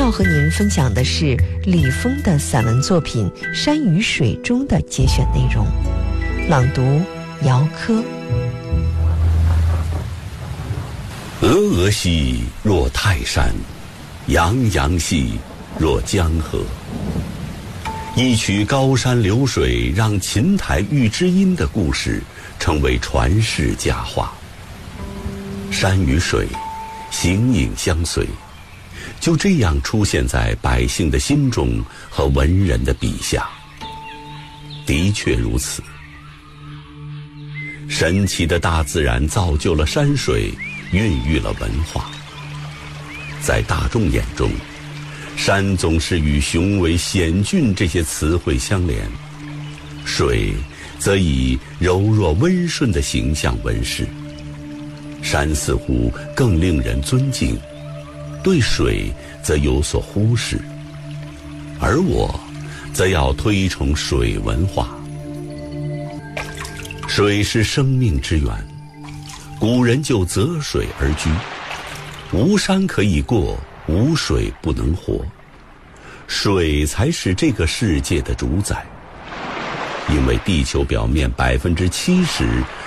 要和您分享的是李峰的散文作品《山与水》中的节选内容，朗读姚科。 峨峨兮若泰山，洋洋兮若江河。一曲高山流水让琴台遇知音的故事成为传世佳话。山与水形影相随，就这样出现在百姓的心中和文人的笔下。的确如此，神奇的大自然造就了山水，孕育了文化。在大众眼中，山总是与雄伟险峻这些词汇相连，水则以柔弱温顺的形象问世。山似乎更令人尊敬，对水则有所忽视，而我则要推崇水文化。水是生命之源，古人就择水而居，无山可以过，无水不能活。水才是这个世界的主宰，因为地球表面70%